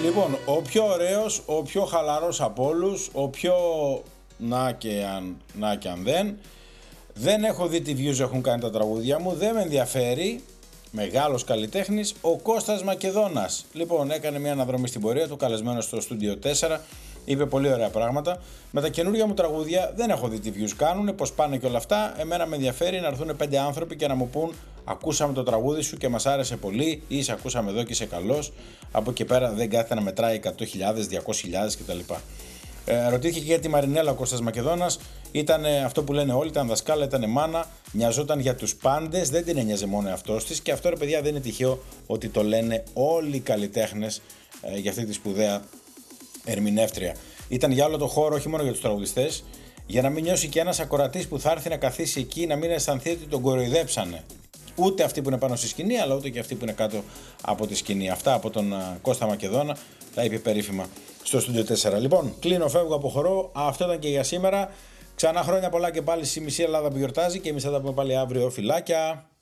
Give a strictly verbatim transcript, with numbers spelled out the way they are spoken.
Λοιπόν, ο πιο ωραίος, ο πιο χαλαρός από όλους, ο πιο να και αν, να και αν δεν. Δεν έχω δει τι views έχουν κάνει τα τραγούδια μου, δεν με ενδιαφέρει. Μεγάλος καλλιτέχνης, ο Κώστας Μακεδόνας. Λοιπόν, έκανε μια αναδρομή στην πορεία του, καλεσμένος στο Studio τέσσερα. Είπε πολύ ωραία πράγματα. Με τα καινούργια μου τραγούδια δεν έχω δει τι views κάνουν, πώς πάνε και όλα αυτά. Εμένα με ενδιαφέρει να έρθουν πέντε άνθρωποι και να μου πούν: ακούσαμε το τραγούδι σου και μας άρεσε πολύ, ή σε ακούσαμε εδώ και είσαι καλός. Από εκεί πέρα δεν κάθεται να μετράει εκατό χιλιάδες, διακόσιες χιλιάδες κτλ. Ε, ρωτήθηκε και για τη Μαρινέλα ο Κώστας Μακεδόνας. Ήταν αυτό που λένε όλοι, ήταν δασκάλα, ήταν μάνα, νοιαζόταν για τους πάντες, δεν την ένοιαζε μόνο εαυτός της. Και αυτό, ρε παιδιά, δεν είναι τυχαίο ότι το λένε όλοι οι καλλιτέχνες ε, για αυτή τη σπουδαία ερμηνεύτρια. Ήταν για όλο το χώρο, όχι μόνο για τους τραγουδιστές, για να μην νιώσει και ένας ακροατής που θα έρθει να καθίσει εκεί να μην αισθανθεί ότι τον κοροϊδέψανε. Ούτε αυτοί που είναι πάνω στη σκηνή, αλλά ούτε και αυτοί που είναι κάτω από τη σκηνή. Αυτά από τον uh, Κώστα Μακεδόνα, τα είπε περίφημα στο Studio τέσσερα. Λοιπόν, κλείνω, φεύγω, αποχωρώ. Αυτό ήταν και για σήμερα. Ξανά χρόνια πολλά και πάλι στη μισή Ελλάδα που γιορτάζει και εμείς θα τα πούμε πάλι αύριο. Φιλάκια!